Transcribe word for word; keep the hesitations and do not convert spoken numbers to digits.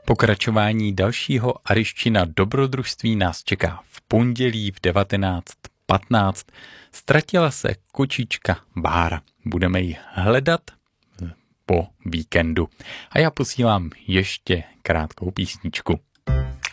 Pokračování dalšího Aryščina dobrodružství nás čeká v pondělí v devatenáct patnáct. Ztratila se kočička Bára. Budeme ji hledat po víkendu. A já posílám ještě krátkou písničku.